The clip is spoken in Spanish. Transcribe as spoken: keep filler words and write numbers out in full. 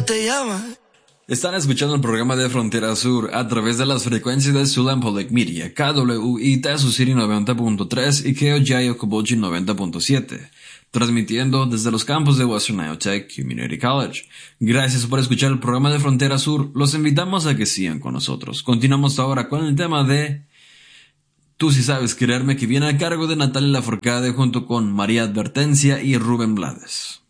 te llama. Están escuchando el programa de Frontera Sur a través de las frecuencias de Sulan Public Media, K W I Tasu City noventa punto tres y K O J Okoboji noventa punto siete, transmitiendo desde los campus de Western Iowa Tech Community College. Gracias por escuchar el programa de Frontera Sur, los invitamos a que sigan con nosotros. Continuamos ahora con el tema de Tú sí sabes quererme, que viene a cargo de Natalia Lafourcade junto con María Advertencia y Rubén Blades.